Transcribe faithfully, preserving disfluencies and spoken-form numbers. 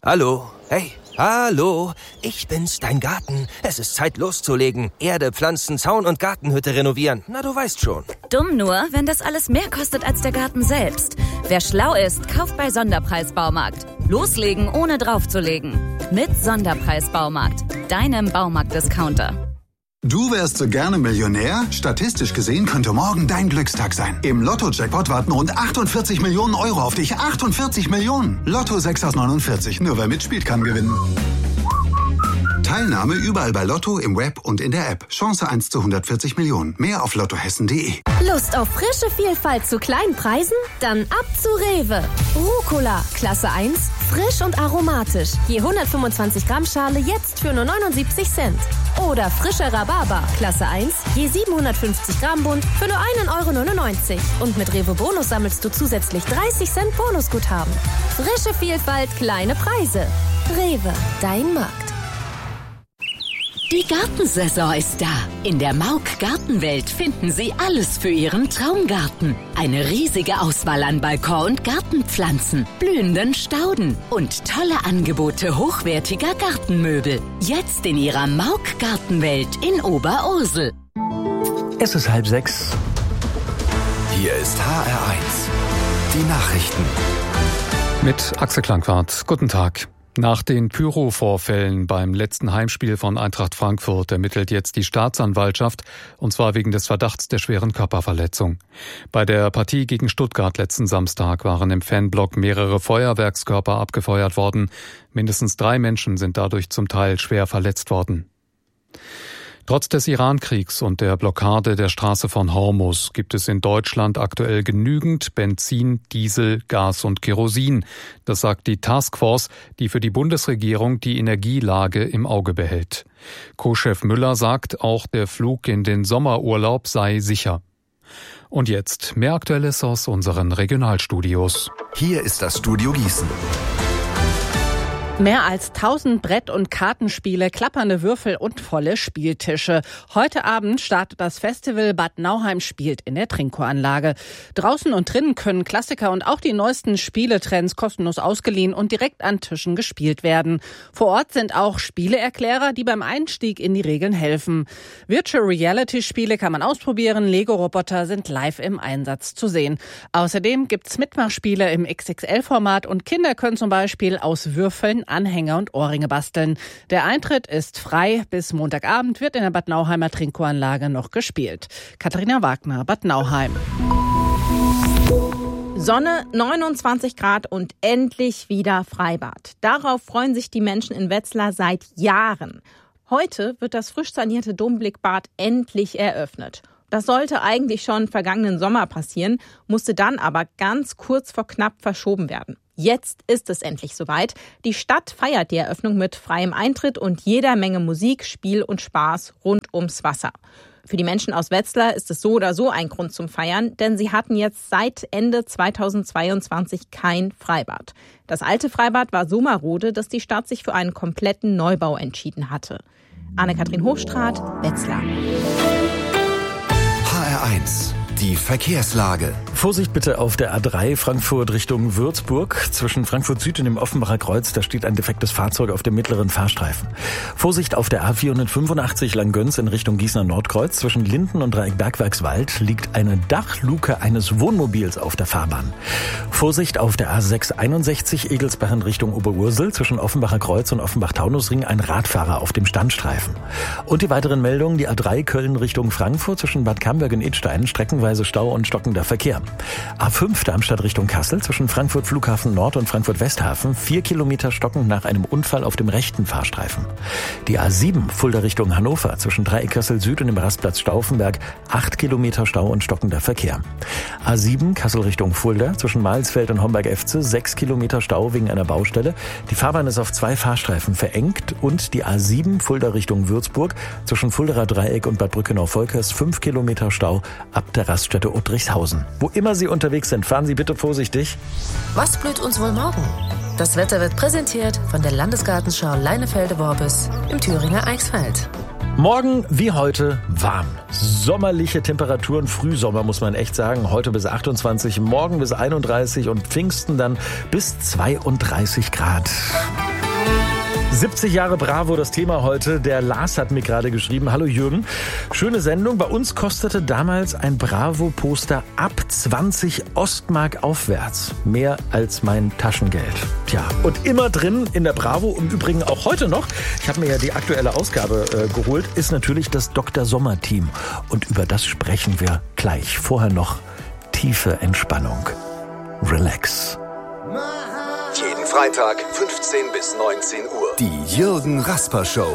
Hallo? Hey, hallo? Ich bin's, dein Garten. Es ist Zeit loszulegen. Erde, Pflanzen, Zaun und Gartenhütte renovieren. Na, du weißt schon. Dumm nur, wenn das alles mehr kostet als der Garten selbst. Wer schlau ist, kauft bei Sonderpreis-Baumarkt. Loslegen, ohne draufzulegen. Mit Sonderpreis-Baumarkt, deinem Baumarkt-Discounter. Du wärst so gerne Millionär? Statistisch gesehen könnte morgen dein Glückstag sein. Im Lotto-Jackpot warten rund achtundvierzig Millionen Euro auf dich. achtundvierzig Millionen! Lotto sechs aus neunundvierzig. Nur wer mitspielt, kann gewinnen. Teilnahme überall bei Lotto, im Web und in der App. Chance eins zu hundertvierzig Millionen. Mehr auf lottohessen punkt de. Lust auf frische Vielfalt zu kleinen Preisen? Dann ab zu Rewe. Rucola, Klasse eins, frisch und aromatisch. Je hundertfünfundzwanzig Gramm Schale jetzt für nur neunundsiebzig Cent. Oder frischer Rhabarber, Klasse eins, je siebenhundertfünfzig Gramm Bund für nur ein Euro neunundneunzig. Und mit Rewe Bonus sammelst du zusätzlich dreißig Cent Bonusguthaben. Frische Vielfalt, kleine Preise. Rewe, dein Markt. Die Gartensaison ist da. In der Mauk Gartenwelt finden Sie alles für Ihren Traumgarten. Eine riesige Auswahl an Balkon- und Gartenpflanzen, blühenden Stauden und tolle Angebote hochwertiger Gartenmöbel. Jetzt in Ihrer Mauk Gartenwelt in Oberursel. Es ist halb sechs. Hier ist H R eins. Die Nachrichten. Mit Axel Klangwart. Guten Tag. Nach den Pyro-Vorfällen beim letzten Heimspiel von Eintracht Frankfurt ermittelt jetzt die Staatsanwaltschaft, und zwar wegen des Verdachts der schweren Körperverletzung. Bei der Partie gegen Stuttgart letzten Samstag waren im Fanblock mehrere Feuerwerkskörper abgefeuert worden. Mindestens drei Menschen sind dadurch zum Teil schwer verletzt worden. Trotz des Iran-Kriegs und der Blockade der Straße von Hormuz gibt es in Deutschland aktuell genügend Benzin, Diesel, Gas und Kerosin. Das sagt die Taskforce, die für die Bundesregierung die Energielage im Auge behält. Co-Chef Müller sagt, auch der Flug in den Sommerurlaub sei sicher. Und jetzt mehr Aktuelles aus unseren Regionalstudios. Hier ist das Studio Gießen. Mehr als tausend Brett- und Kartenspiele, klappernde Würfel und volle Spieltische. Heute Abend startet das Festival Bad Nauheim spielt in der Trinko-Anlage. Draußen und drinnen können Klassiker und auch die neuesten Spieletrends kostenlos ausgeliehen und direkt an Tischen gespielt werden. Vor Ort sind auch Spieleerklärer, die beim Einstieg in die Regeln helfen. Virtual Reality Spiele kann man ausprobieren, Lego-Roboter sind live im Einsatz zu sehen. Außerdem gibt's Mitmachspiele im X X L-Format und Kinder können zum Beispiel aus Würfeln Anhänger und Ohrringe basteln. Der Eintritt ist frei. Bis Montagabend wird in der Bad Nauheimer Trinko-Anlage noch gespielt. Katharina Wagner, Bad Nauheim. Sonne, neunundzwanzig Grad und endlich wieder Freibad. Darauf freuen sich die Menschen in Wetzlar seit Jahren. Heute wird das frisch sanierte Domblickbad endlich eröffnet. Das sollte eigentlich schon vergangenen Sommer passieren, musste dann aber ganz kurz vor knapp verschoben werden. Jetzt ist es endlich soweit. Die Stadt feiert die Eröffnung mit freiem Eintritt und jeder Menge Musik, Spiel und Spaß rund ums Wasser. Für die Menschen aus Wetzlar ist es so oder so ein Grund zum Feiern, denn sie hatten jetzt seit Ende zweitausendzweiundzwanzig kein Freibad. Das alte Freibad war so marode, dass die Stadt sich für einen kompletten Neubau entschieden hatte. Anne-Kathrin Hochstraat, Wetzlar. H R eins. Die Verkehrslage. Vorsicht bitte auf der A drei Frankfurt Richtung Würzburg. Zwischen Frankfurt Süd und dem Offenbacher Kreuz, da steht ein defektes Fahrzeug auf dem mittleren Fahrstreifen. Vorsicht auf der A vierhundertfünfundachtzig Langgöns in Richtung Gießener Nordkreuz. Zwischen Linden und Dreieck Bergwerkswald liegt eine Dachluke eines Wohnmobils auf der Fahrbahn. Vorsicht auf der A sechshunderteinundsechzig Egelsbach in Richtung Oberursel. Zwischen Offenbacher Kreuz und Offenbach-Taunusring ein Radfahrer auf dem Standstreifen. Und die weiteren Meldungen, die A drei Köln Richtung Frankfurt zwischen Bad Camberg und Idstein streckenweise Stau und stockender Verkehr. A fünf Darmstadt Richtung Kassel zwischen Frankfurt Flughafen Nord und Frankfurt Westhafen vier Kilometer stockend nach einem Unfall auf dem rechten Fahrstreifen. Die A sieben Fulda Richtung Hannover zwischen Dreieck Kassel Süd und dem Rastplatz Stauffenberg acht Kilometer Stau und stockender Verkehr. A sieben Kassel Richtung Fulda zwischen Mahlsfeld und Homberg-Efze sechs Kilometer Stau wegen einer Baustelle. Die Fahrbahn ist auf zwei Fahrstreifen verengt und die A sieben Fulda Richtung Würzburg zwischen Fulderer Dreieck und Bad Brückenau-Volkers fünf Kilometer Stau ab der Raststätte Uttrichshausen. Wo immer Sie unterwegs sind, fahren Sie bitte vorsichtig. Was blüht uns wohl morgen? Das Wetter wird präsentiert von der Landesgartenschau Leinefelde-Worbis im Thüringer Eichsfeld. Morgen wie heute warm. Sommerliche Temperaturen, Frühsommer muss man echt sagen. Heute bis achtundzwanzig, morgen bis einunddreißig und Pfingsten dann bis zweiunddreißig Grad. siebzig Jahre Bravo, das Thema heute. Der Lars hat mir gerade geschrieben. Hallo Jürgen, schöne Sendung. Bei uns kostete damals ein Bravo-Poster ab zwanzig Ostmark aufwärts. Mehr als mein Taschengeld. Tja, und immer drin in der Bravo, im Übrigen auch heute noch, ich habe mir ja die aktuelle Ausgabe äh, geholt, ist natürlich das Doktor Sommer-Team. Und über das sprechen wir gleich. Vorher noch tiefe Entspannung. Relax. Jeden Freitag fünfzehn bis neunzehn Uhr. Die Jürgen Rasper Show.